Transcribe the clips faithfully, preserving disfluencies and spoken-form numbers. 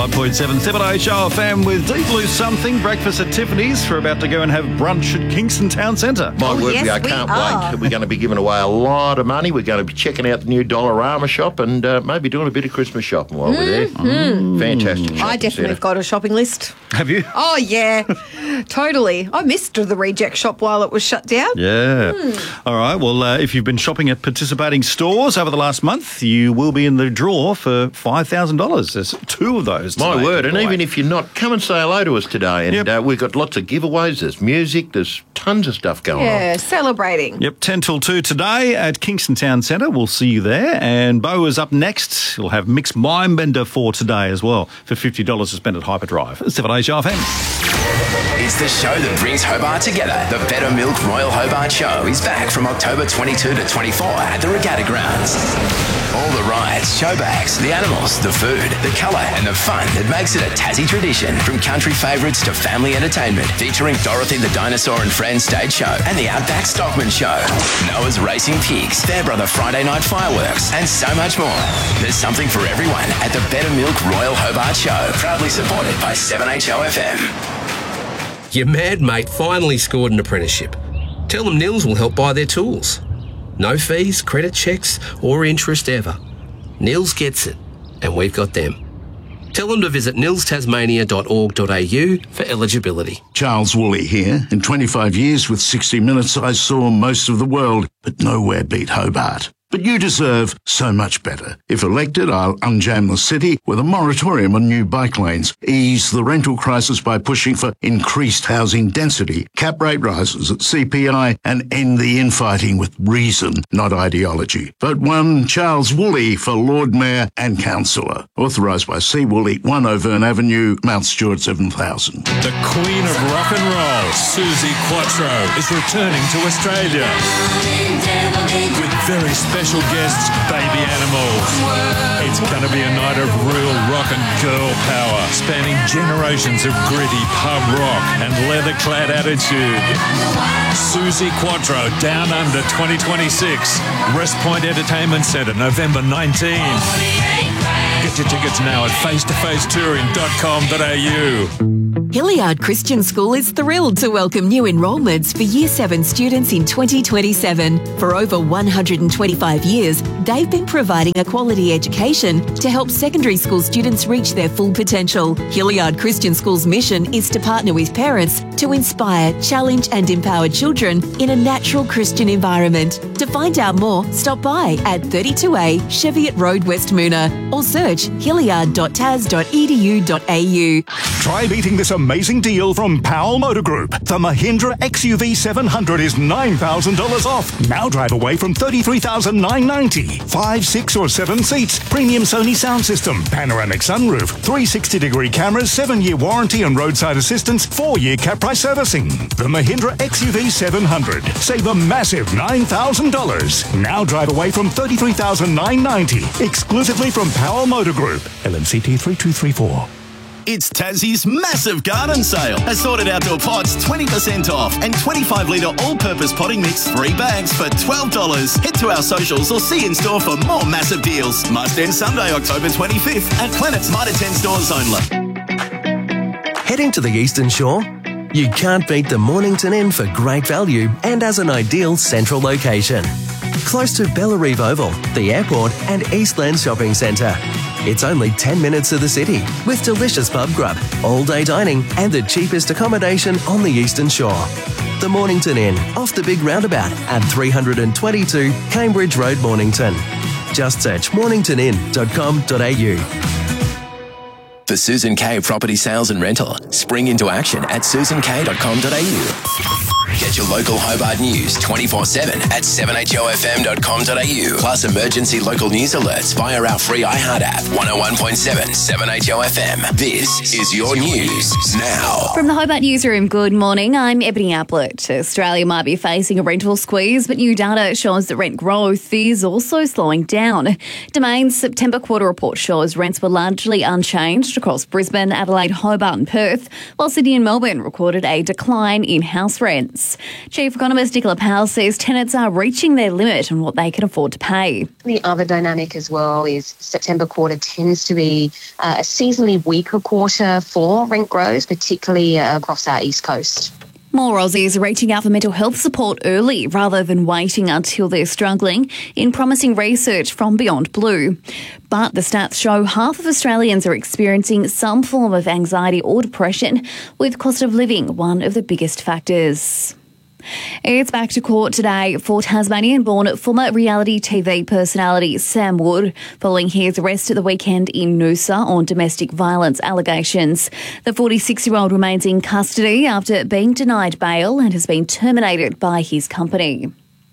one oh point seven Seven H O F M with Deep Blue Something, breakfast at Tiffany's. We're about to go and have brunch at Kingston Town Centre. My Oh, word, yes, I we can't are. wait. We're going to be giving away a lot of money. We're going to be checking out the new Dollarama shop and uh, maybe doing a bit of Christmas shopping while we're there. Mm. Fantastic shopping I definitely centre. have got a shopping list. Have you? Oh, yeah. Totally. I missed the reject shop while it was shut down. Yeah. All right. Well, uh, if you've been shopping at participating stores over the last month, you will be in the draw for five thousand dollars. There's two of those My today word, to and give even away. if you're not, come and say hello to us today. And Yep. uh, we've got lots of giveaways, there's music, there's tons of stuff going on. Yeah, celebrating. Yep, ten till two today at Kingston Town Centre. We'll see you there. And Bo is up next. We'll have Mixed Mindbender for today as well for fifty dollars to spend at Hyperdrive. seven H O F M. It's the show that brings Hobart together. The Better Milk Royal Hobart Show is back from October twenty-second to twenty-fourth at the Regatta Grounds. All the rides, show bags, the animals, the food, the colour and the fun that makes it a Tassie tradition. From country favourites to family entertainment, featuring Dorothy the Dinosaur and Friends stage show and the Outback Stockman Show, Noah's Racing Pigs, Fairbrother Friday Night Fireworks and so much more. There's something for everyone at the Better Milk Royal Hobart Show, proudly supported by seven H O F M. Your mad mate finally scored an apprenticeship. Tell them Nils will help buy their tools. No fees, credit checks, or interest ever. Nils gets it, and we've got them. Tell them to visit nils tasmania dot org dot a u for eligibility. Charles Woolley here. In twenty-five years with sixty minutes, I saw most of the world, but nowhere beat Hobart. But you deserve so much better. If elected, I'll unjam the city with a moratorium on new bike lanes, ease the rental crisis by pushing for increased housing density, cap rate rises at C P I, and end the infighting with reason, not ideology. Vote one Charles Woolley for Lord Mayor and Councillor. Authorised by C. Woolley, one O'Verne Avenue, Mount Stewart, seven thousand. The Queen of Rock and Roll, Susie Quattro, is returning to Australia with very special guests, Baby Animals. It's going to be a night of real rock and girl power, spanning generations of gritty pub rock and leather-clad attitude. Susie Quattro, Down Under twenty twenty-six, West Point Entertainment Centre, November nineteenth. Get your tickets now at face to face touring dot com dot a u. Hilliard Christian School is thrilled to welcome new enrolments for Year seven students in twenty twenty-seven. For over one hundred twenty-five years, they've been providing a quality education to help secondary school students reach their full potential. Hilliard Christian School's mission is to partner with parents to inspire, challenge and empower children in a natural Christian environment. To find out more, stop by at thirty-two A Cheviot Road, West Moona, or search hilliard dot tas dot e d u dot a u. Try beating this amazing deal from Powell Motor Group. The Mahindra X U V seven hundred is nine thousand dollars off. Now drive away from thirty-three thousand nine hundred ninety dollars. Five, six or seven seats, premium Sony sound system, panoramic sunroof, three hundred sixty degree cameras, seven-year warranty and roadside assistance, four-year cap price servicing. The Mahindra X U V seven hundred. Save a massive nine thousand dollars. Now drive away from thirty-three thousand nine hundred ninety dollars. Exclusively from Powell Motor Group. L M C T three two three four. It's Tassie's massive garden sale. Assorted outdoor pots twenty percent off and twenty-five litre all-purpose potting mix three bags for twelve dollars. Head to our socials or see in store for more massive deals. Must end Sunday, October twenty-fifth at Planet's Mitre ten stores only. Heading to the Eastern Shore? You can't beat the Mornington Inn for great value and as an ideal central location. Close to Bellarive Oval, the airport and Eastland Shopping Centre. It's only ten minutes to the city with delicious pub grub, all-day dining and the cheapest accommodation on the Eastern Shore. The Mornington Inn, off the big roundabout at three hundred twenty-two Cambridge Road, Mornington. Just search mornington inn dot com dot a u. For Susan K Property Sales and Rental, spring into action at susan k dot com dot a u. Get your local Hobart news twenty-four seven at seven h o f m dot com dot a u. Plus emergency local news alerts via our free iHeart app. one oh one point seven seven H O F M. This is your news now. From the Hobart Newsroom, good morning. I'm Ebony Ablett. Australia might be facing a rental squeeze, but new data shows that rent growth is also slowing down. Domain's September quarter report shows rents were largely unchanged across Brisbane, Adelaide, Hobart and Perth, while Sydney and Melbourne recorded a decline in house rents. rents. Chief Economist Nicola Powell says tenants are reaching their limit on what they can afford to pay. The other dynamic as well is September quarter tends to be uh, a seasonally weaker quarter for rent growth, particularly uh, across our East Coast. More Aussies are reaching out for mental health support early rather than waiting until they're struggling, in promising research from Beyond Blue. But the stats show half of Australians are experiencing some form of anxiety or depression, with cost of living one of the biggest factors. It's back to court today for Tasmanian-born former reality T V personality Sam Wood, following his arrest at the weekend in Noosa on domestic violence allegations. The forty-six-year-old remains in custody after being denied bail and has been terminated by his company.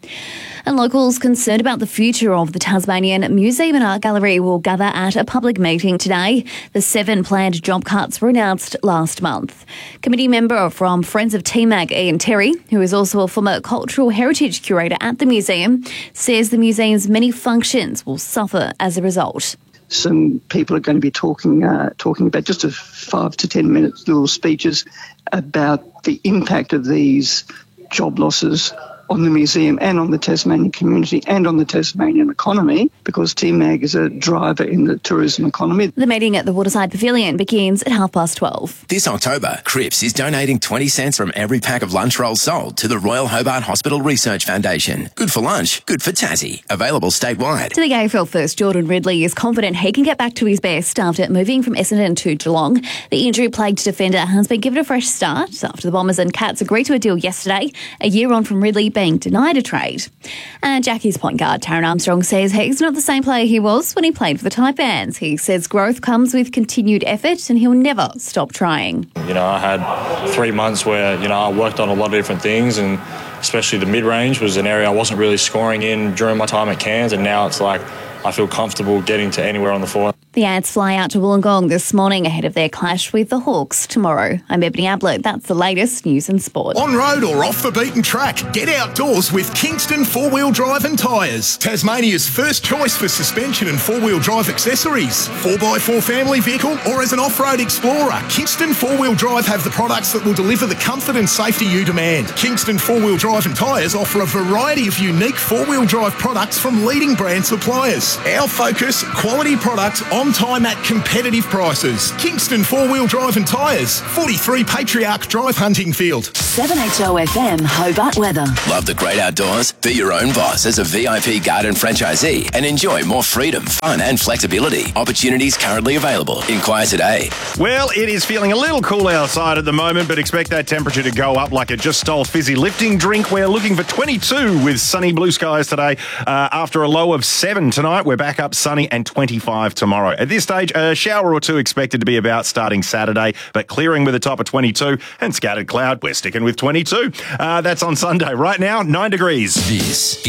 And locals concerned about the future of the Tasmanian Museum and Art Gallery will gather at a public meeting today. The seven planned job cuts were announced last month. Committee member from Friends of T MAG, Ian Terry, who is also a former cultural heritage curator at the museum, says the museum's many functions will suffer as a result. Some people are going to be talking uh, talking about just a five to ten minute little speeches about the impact of these job losses on the museum and on the Tasmanian community and on the Tasmanian economy, because T MAG is a driver in the tourism economy. The meeting at the Waterside Pavilion begins at half past twelve. This October, Cripps is donating twenty cents from every pack of lunch rolls sold to the Royal Hobart Hospital Research Foundation. Good for lunch, good for Tassie. Available statewide. To the A F L first, Jordan Ridley is confident he can get back to his best after moving from Essendon to Geelong. The injury-plagued defender has been given a fresh start after the Bombers and Cats agreed to a deal yesterday, a year on from Ridley being denied a trade. And Jackie's point guard, Taron Armstrong, says he's not the same player he was when he played for the Taipans. He says growth comes with continued effort and he'll never stop trying. You know, I had three months where, you know, I worked on a lot of different things, and especially the mid-range was an area I wasn't really scoring in during my time at Cairns, and now it's like I feel comfortable getting to anywhere on the floor. The Ants fly out to Wollongong this morning ahead of their clash with the Hawks tomorrow. I'm Ebony Ablett. That's the latest news and sport. On road or off the beaten track, get outdoors with Kingston four-wheel drive and tyres. Tasmania's first choice for suspension and four-wheel drive accessories. four by four family vehicle or as an off-road explorer, Kingston four-wheel drive have the products that will deliver the comfort and safety you demand. Kingston four-wheel drive and tyres offer a variety of unique four-wheel drive products from leading brand suppliers. Our focus, quality products on time at competitive prices. Kingston four-wheel drive and tyres, forty-three Patriarch Drive, Huntingfield. seven H O F M Hobart weather. Love the great outdoors? Be your own boss as a V I P garden franchisee and enjoy more freedom, fun and flexibility. Opportunities currently available. Inquire today. Well, it is feeling a little cool outside at the moment, but expect that temperature to go up like a just stole fizzy lifting drink. We're looking for twenty-two with sunny blue skies today. Uh, after a low of seven tonight, we're back up sunny and twenty-five tomorrow. At this stage, a shower or two expected to be about starting Saturday, but clearing with a top of twenty-two and scattered cloud. We're sticking with twenty-two. Uh, that's on Sunday. Right now, nine degrees. This